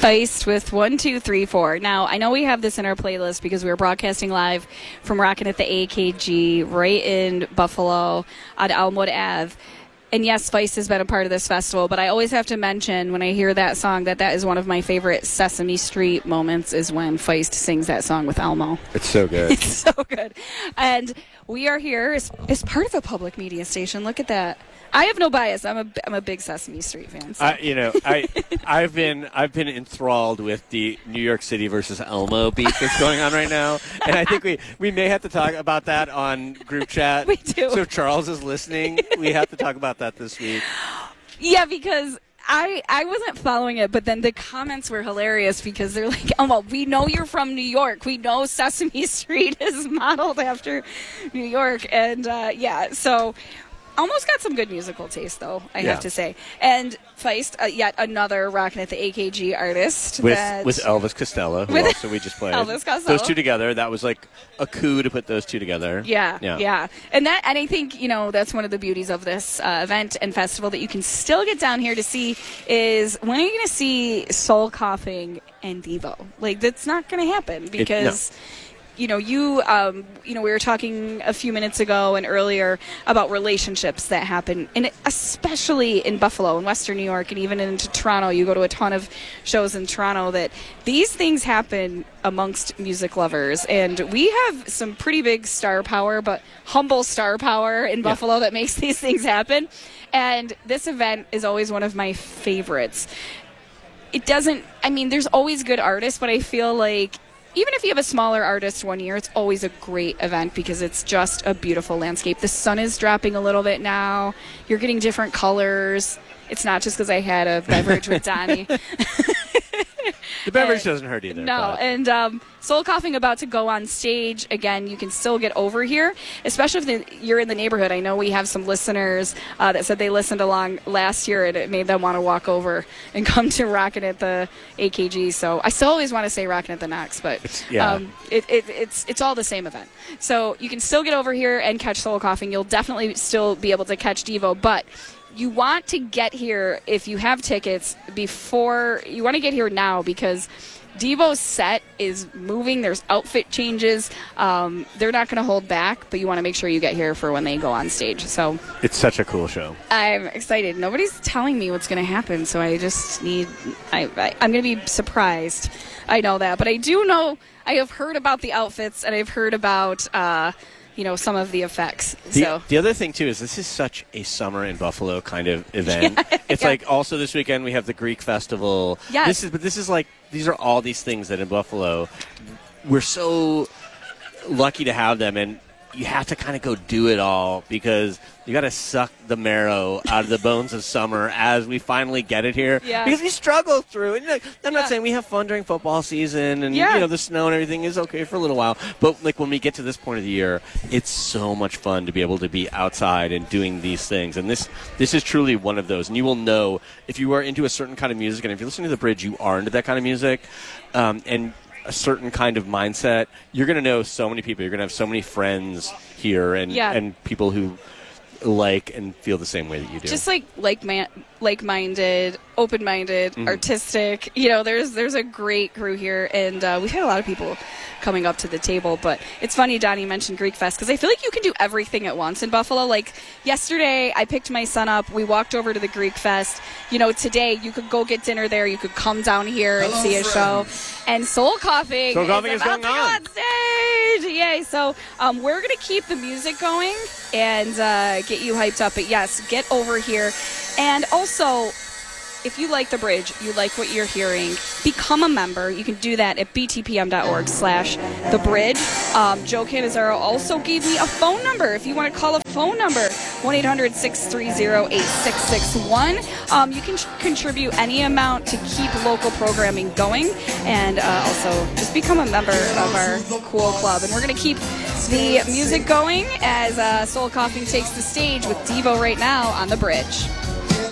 Feist with 1, 2, 3, 4. Now, I know we have this in our playlist because we were broadcasting live from Rockin' at the AKG right in Buffalo on Elmwood Ave. And yes, Feist has been a part of this festival, but I always have to mention when I hear that song that is one of my favorite Sesame Street moments is when Feist sings that song with Elmo. It's so good. It's so good. And we are here as part of a public media station. Look at that. I have no bias. I'm a big Sesame Street fan. So. I've been enthralled with the New York City versus Elmo beef that's going on right now, and I think we may have to talk about that on group chat. We do. So if Charles is listening, we have to talk about that this week. Yeah, because I wasn't following it, but then the comments were hilarious because they're like, "Oh, well, we know you're from New York. We know Sesame Street is modeled after New York," and so. Almost got some good musical taste, though, I have to say. And Feist, yet another Rockin' at the AKG artist. With Elvis Costello, who also we just played. Elvis Costello. Those two together, that was like a coup to put those two together. Yeah. And I think, that's one of the beauties of this event and festival that you can still get down here to see is when are you going to see Soul Coughing and Devo? Like, that's not going to happen because... we were talking a few minutes ago and earlier about relationships that happen, and especially in Buffalo and Western New York and even into Toronto. You go to a ton of shows in Toronto that these things happen amongst music lovers, and we have some pretty big star power, but humble star power in Buffalo that makes these things happen. And this event is always one of my favorites. There's always good artists, but I feel like even if you have a smaller artist one year, it's always a great event because it's just a beautiful landscape. The sun is dropping a little bit now. You're getting different colors. It's not just because I had a beverage with Donnie. The beverage doesn't hurt either. No, and Soul Coughing about to go on stage. Again, you can still get over here, especially if you're in the neighborhood. I know we have some listeners that said they listened along last year and it made them want to walk over and come to Rockin' at the AKG. So I still always want to say Rockin' at the Knox, but it's all the same event. So you can still get over here and catch Soul Coughing. You'll definitely still be able to catch Devo, but you want to get here if you have tickets before you want to get here now because Devo's set is moving. There's outfit changes. They're not going to hold back, but you want to make sure you get here for when they go on stage. So it's such a cool show. I'm excited. Nobody's telling me what's going to happen, so I just need. I'm going to be surprised. I know that, but I do know. I have heard about the outfits, and I've heard about. Some of the effects. The other thing, too, is this is such a summer in Buffalo kind of event. It's like also this weekend we have the Greek Festival. Yes. These are all these things that in Buffalo we're so lucky to have them, and you have to kind of go do it all because you got to suck the marrow out of the bones of summer as we finally get it here. Yeah. Because we struggle through it. I'm not saying we have fun during football season and the snow and everything is okay for a little while. But like when we get to this point of the year, it's so much fun to be able to be outside and doing these things. And this is truly one of those. And you will know if you are into a certain kind of music, and if you're listening to The Bridge, you are into that kind of music. And a certain kind of mindset, you're going to know so many people. You're going to have so many friends here and people who like and feel the same way that you do. Just like-minded, open-minded, artistic. There's a great crew here, and we've had a lot of people coming up to the table. But it's funny, Donnie mentioned Greek Fest, because I feel like you can do everything at once in Buffalo. Like yesterday, I picked my son up. We walked over to the Greek Fest. Today you could go get dinner there. You could come down here and see a show. And Soul Coughing is about to go on stage. Yay! So we're going to keep the music going and get you hyped up. But yes, get over here. And also, if you like The Bridge, you like what you're hearing, become a member. You can do that at btpm.org/thebridge. Joe Canizaro also gave me a phone number. If you want to call a phone number, 1-800-630-8661. You can contribute any amount to keep local programming going. And also, just become a member of our cool club. And we're going to keep the music going as Soul Coughing takes the stage with Devo right now on The Bridge.